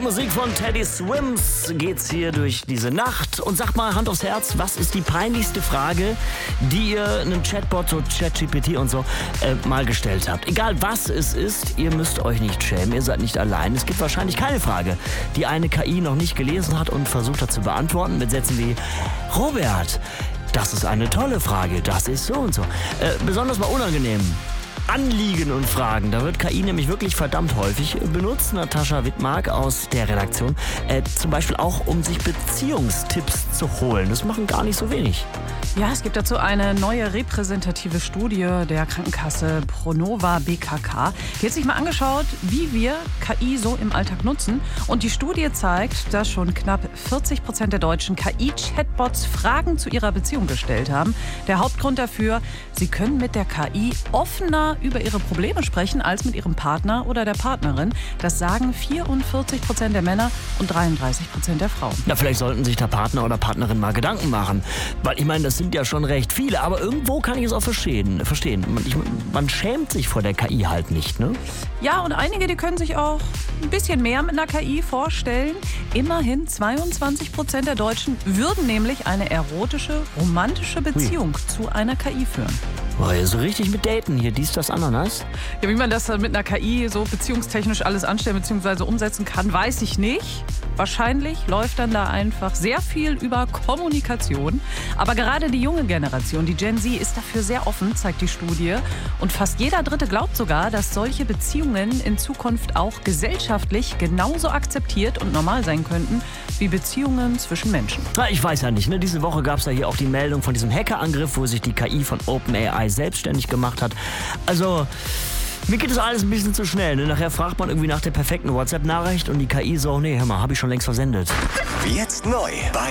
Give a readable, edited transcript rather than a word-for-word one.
Musik von Teddy Swims geht's hier durch diese Nacht. Und sagt mal, Hand aufs Herz, was ist die peinlichste Frage, die ihr einem Chatbot, so ChatGPT und so, mal gestellt habt? Egal was es ist, ihr müsst euch nicht schämen, ihr seid nicht allein. Es gibt wahrscheinlich keine Frage, die eine KI noch nicht gelesen hat und versucht hat zu beantworten mit Sätzen wie: Robert, das ist eine tolle Frage, das ist so und so. Besonders bei unangenehmen Anliegen und Fragen. Da wird KI nämlich wirklich verdammt häufig benutzt. Natascha Wittmark aus der Redaktion. Zum Beispiel auch, um sich Beziehungstipps zu holen. Das machen gar nicht so wenig. Ja, es gibt dazu eine neue repräsentative Studie der Krankenkasse Pronova BKK. Die hat sich mal angeschaut, wie wir KI so im Alltag nutzen. Und die Studie zeigt, dass schon knapp 40% der Deutschen KI-Chatbots Fragen zu ihrer Beziehung gestellt haben. Der Hauptgrund dafür: sie können mit der KI offener über ihre Probleme sprechen als mit ihrem Partner oder der Partnerin. Das sagen 44% der Männer und 33% der Frauen. Na, vielleicht sollten sich der Partner oder Partnerin mal Gedanken machen. Weil ich meine, das sind ja schon recht viele, aber irgendwo kann ich es auch verstehen. Man schämt sich vor der KI halt nicht, ne? Ja, und einige, die können sich auch ein bisschen mehr mit einer KI vorstellen. Immerhin 22% der Deutschen würden nämlich eine erotische, romantische Beziehung zu einer KI führen. Boah, so richtig mit Daten hier, dies, das, Ananas. Ja, wie man das mit einer KI so beziehungstechnisch alles anstellen bzw. umsetzen kann, weiß ich nicht. Wahrscheinlich läuft dann da einfach sehr viel über Kommunikation. Aber gerade die junge Generation, die Gen Z, ist dafür sehr offen, zeigt die Studie. Und fast jeder Dritte glaubt sogar, dass solche Beziehungen in Zukunft auch gesellschaftlich genauso akzeptiert und normal sein könnten wie Beziehungen zwischen Menschen. Na, ich weiß ja nicht, ne? Diese Woche gab es ja hier auch die Meldung von diesem Hackerangriff, wo sich die KI von OpenAI selbstständig gemacht hat. Also, mir geht das alles ein bisschen zu schnell. Ne? Nachher fragt man irgendwie nach der perfekten WhatsApp-Nachricht und die KI so: nee, hör mal, habe ich schon längst versendet. Jetzt neu bei